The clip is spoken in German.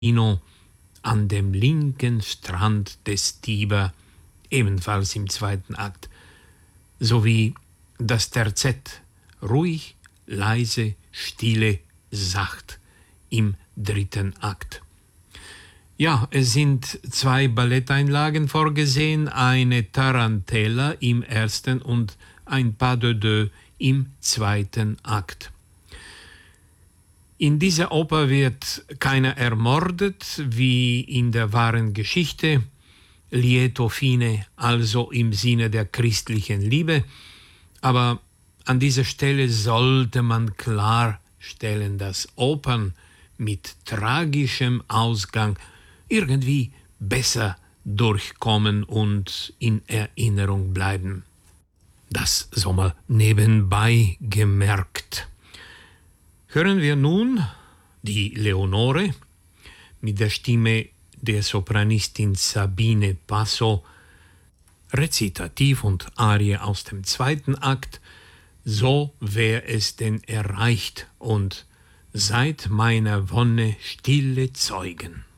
Kino an dem linken Strand des Tiber, ebenfalls im zweiten Akt, sowie das Terzett ruhig, leise, stille, sacht im dritten Akt. Ja, es sind 2 Balletteinlagen vorgesehen, eine Tarantella im ersten und ein Pas de deux im zweiten Akt. In dieser Oper wird keiner ermordet, wie in der wahren Geschichte, lieto fine, also im Sinne der christlichen Liebe, aber an dieser Stelle sollte man klarstellen, dass Opern mit tragischem Ausgang irgendwie besser durchkommen und in Erinnerung bleiben. Das so mal nebenbei gemerkt. Hören wir nun die Leonore mit der Stimme der Sopranistin Sabine Passo, Rezitativ und Arie aus dem zweiten Akt, so wer es denn erreicht und seid meiner Wonne stille Zeugen.